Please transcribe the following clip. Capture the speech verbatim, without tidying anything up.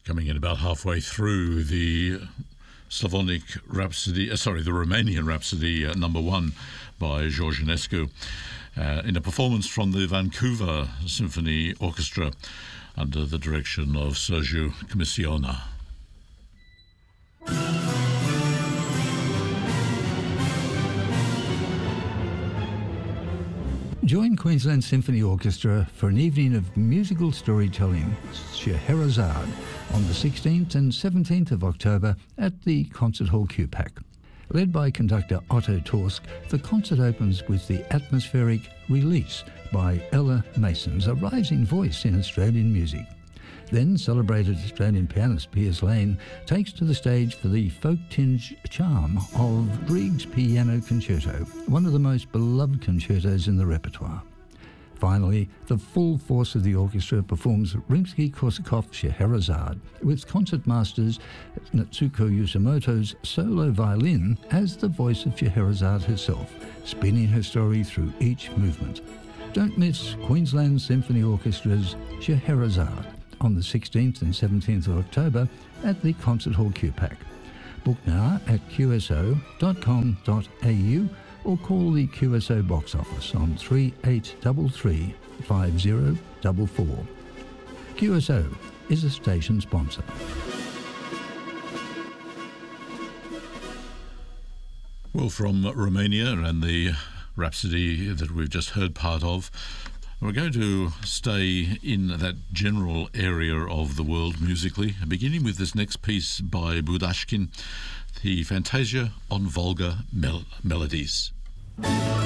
Coming in about halfway through the Slavonic Rhapsody, uh, sorry, the Romanian Rhapsody uh, number one by George Enescu, uh, in a performance from the Vancouver Symphony Orchestra under the direction of Sergiu Comissiona. Join Queensland Symphony Orchestra for an evening of musical storytelling, Scheherazade, on the sixteenth and seventeenth of October at the Concert Hall Q PAC. Led by conductor Otto Torsk, the concert opens with the atmospheric Release by Ella Masons, a rising voice in Australian music. Then celebrated Australian pianist Piers Lane takes to the stage for the folk-tinged charm of Grieg's Piano Concerto, one of the most beloved concertos in the repertoire. Finally, the full force of the orchestra performs Rimsky-Korsakov's Scheherazade, with concertmasters Natsuko Yoshimoto's solo violin as the voice of Scheherazade herself, spinning her story through each movement. Don't miss Queensland Symphony Orchestra's Scheherazade on the sixteenth and seventeenth of October at the Concert Hall Q PAC. Book now at q s o dot com dot a u or call the Q S O box office on three eight three three, five zero four four. Q S O is a station sponsor. Well, from Romania and the Rhapsody that we've just heard part of, we're going to stay in that general area of the world musically, beginning with this next piece by Budashkin, the Fantasia on Volga Mel- Melodies.